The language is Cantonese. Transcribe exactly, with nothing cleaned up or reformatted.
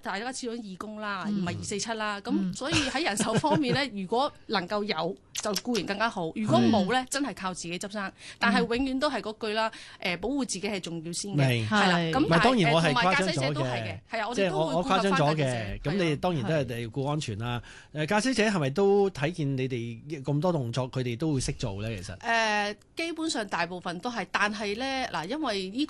大家始終義工啦，唔係嗯二四七啦，咁、 嗯所以喺人手方面咧，如果能夠有就固然更加好，如果冇咧，真係靠自己執生。但係永遠都係嗰句啦，誒保護自己係重要先嘅， 明係啦。 係咁唔係當然我係誒同埋誇張駕駛者咗嘅都係嘅，係啊，我即係哋都會我我誇張咗顧及返駕駛嘅， 者咁你當然都係要顧安全啦。誒駕駛者係咪都睇見你哋咁多動作，佢哋都會識做咧？其實誒、基本上大部分都係，但係咧嗱，因為呢